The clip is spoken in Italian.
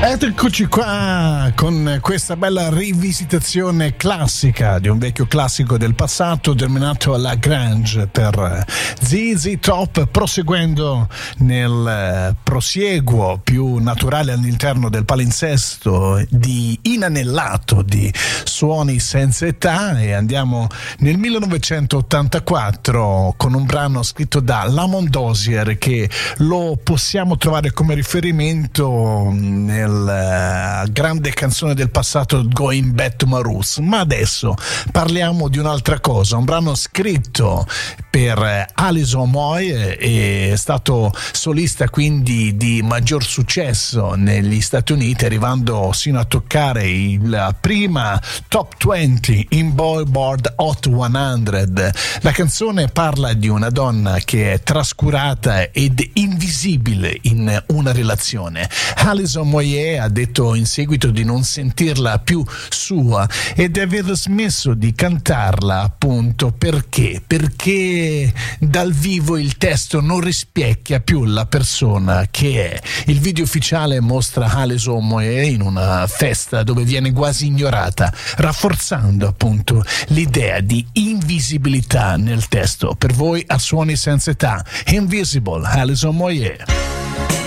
Ed eccoci qua con questa bella rivisitazione classica di un vecchio classico del passato, terminato alla Grange per ZZ Top, proseguendo nel prosieguo più naturale all'interno del palinsesto di inanellato di suoni senza età, e andiamo nel 1984 con un brano scritto da Lamont Dozier che lo possiamo trovare come riferimento nel grande canzone del passato Going Back to My Roots. Ma adesso parliamo di un'altra cosa, un brano scritto per Alison Moy, è stato solista quindi di maggior successo negli Stati Uniti, arrivando sino a toccare la prima top 20 in Billboard Hot 100. La canzone parla di una donna che è trascurata ed invisibile in una relazione. Alison Moy ha detto in seguito di non sentirla più sua e di aver smesso di cantarla, appunto perché dal vivo il testo non rispecchia più la persona che è. Il video ufficiale mostra Alison Moy in una festa dove viene quasi ignorata, rafforzando appunto l'idea di invisibilità nel testo. Per voi a Suoni Senza Età, Invisible, Alison Moy.